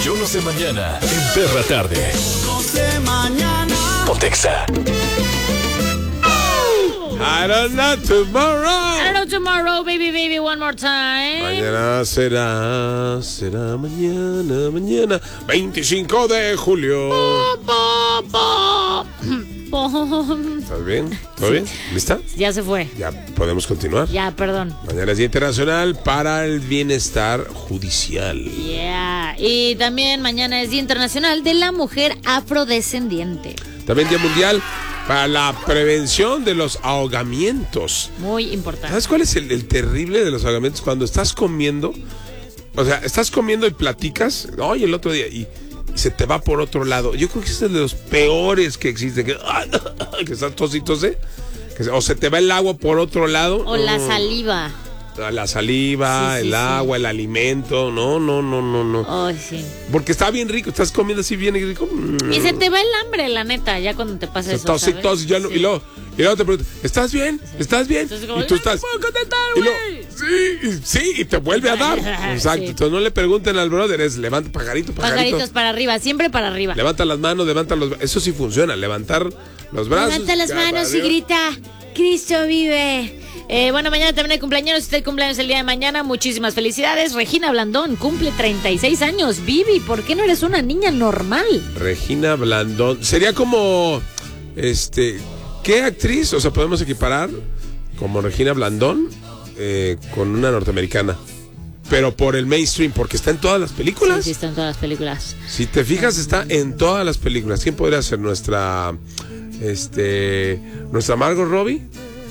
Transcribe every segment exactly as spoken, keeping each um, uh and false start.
Yo no sé mañana en Perra Tarde. No sé mañana. Pontexa. I don't know tomorrow. I don't know tomorrow, baby, baby, one more time. Mañana será, será mañana, mañana, veinticinco de julio. Po, po, po. ¿Estás bien? ¿Todo bien? ¿Lista? Ya se fue. Ya podemos continuar. Ya, perdón. Mañana es Día Internacional para el Bienestar Judicial. Yeah. Y también mañana es Día Internacional de la Mujer Afrodescendiente. También Día Mundial para la prevención de los ahogamientos. Muy importante. ¿Sabes cuál es el, el terrible de los ahogamientos? Cuando estás comiendo, o sea, estás comiendo y platicas, oye, el otro día, y, y se te va por otro lado. Yo creo que ese es de los peores que existen, que, que estás tositose, que, o se te va el agua por otro lado. O la no. saliva. La saliva, Sí, sí, el sí. agua, el alimento, no, no, no, no, no. Ay, sí. Porque está bien rico, estás comiendo así bien rico. Y se te va el hambre, la neta, ya cuando te pasa eso, Tos, ¿sabes? tos, y, ya no- Sí. y luego, y luego te preguntan, ¿estás bien? ¿Estás bien? Entonces, como, y tú "No estás. te puedo contestar, y luego, güey". sí, y- sí, y te vuelve a dar. Exacto. Sí. Entonces no le pregunten al brother, es levanta pajarito, pajarito. Pajaritos para arriba, siempre para arriba. Levanta las manos, levanta los brazos. Eso sí funciona, levantar los brazos. Levanta las ya, manos y arriba. grita, Cristo vive. Eh, bueno, mañana también hay cumpleaños. Si usted cumpleaños el día de mañana, muchísimas felicidades. Regina Blandón cumple treinta y seis años. Vivi, ¿por qué no eres una niña normal? Regina Blandón. Sería como, este, ¿qué actriz? O sea, podemos equiparar como Regina Blandón eh, con una norteamericana. Pero por el mainstream, porque está en todas las películas. Sí, sí, está en todas las películas. Si te fijas, está en todas las películas. ¿Quién podría ser nuestra, este, nuestra Margot Robbie?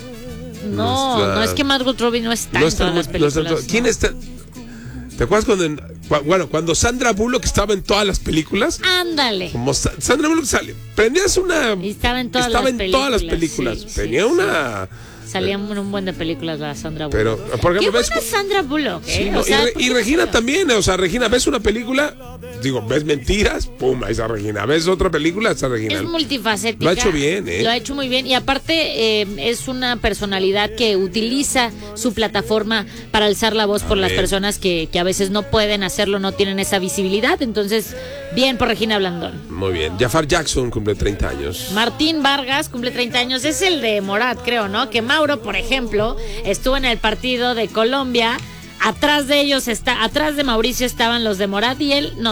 No, Nuestra- no es que Margot Robbie no está No en está- todas las no está en películas. to- ¿Quién está? ¿Te acuerdas cuando, en- cua- bueno, cuando Sandra Bullock estaba en todas las películas? Ándale. Como Sa- Sandra Bullock sale, prendías una, Y estaba en todas estaba las en todas las películas, películas. sí, Tenía sí, una, Salían un buen de películas la Sandra pero Bullock. por Qué ejemplo ves, buena Sandra Bullock, ¿eh? sí, O no, sea, y, Re- ¿por y qué Regina no? también, o sea, Regina, ves una película, digo, ves Mentiras, pum, ahí está Regina, ves otra película, está Regina. Es multifacética. Lo ha hecho bien, ¿eh? Lo ha hecho muy bien. Y aparte, eh, es una personalidad que utiliza su plataforma para alzar la voz A por las ver. personas que, que a veces no pueden hacerlo, no tienen esa visibilidad. Entonces, bien por Regina Blandón. Muy bien. Jafar Jackson cumple treinta años. Martín Vargas cumple treinta años, es el de Morat, creo, ¿no? Que Mauro, por ejemplo, estuvo en el partido de Colombia. Atrás de ellos está, atrás de Mauricio estaban los de Morat y él no